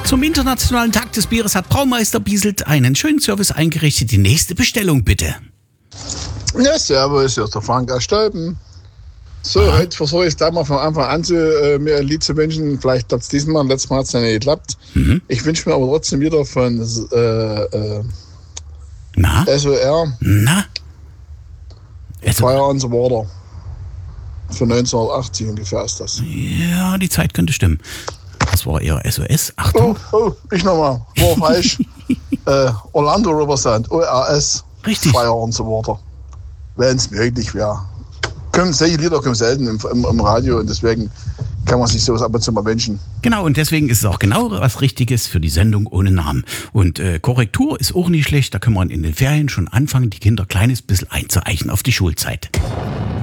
Zum Internationalen Tag des Bieres hat Braumeister Bieselt einen schönen Service eingerichtet. Die nächste Bestellung bitte. Ja, servus, hier ist der Frank aus Stolpen. So, heute versuche ich es da mal von Anfang an mir ein Lied zu wünschen. Vielleicht klappt es diesmal, letztes Mal hat es ja nicht geklappt. Ich wünsche mir aber trotzdem wieder von SOR. Fire on the Water. Von 1980 ungefähr ist das. Ja, die Zeit könnte stimmen. Das war eher SOS. Achtung. Oh, ich nochmal. War falsch. Orlando Riverside, ORS. Richtig. Fire on the Water. Wenn es möglich wäre. Solche Lieder kommen selten im Radio und deswegen kann man sich sowas ab und zu mal wünschen. Genau, und deswegen ist es auch genau was Richtiges für die Sendung ohne Namen. Und Korrektur ist auch nicht schlecht, da können wir in den Ferien schon anfangen, die Kinder ein kleines bisschen einzueichen auf die Schulzeit.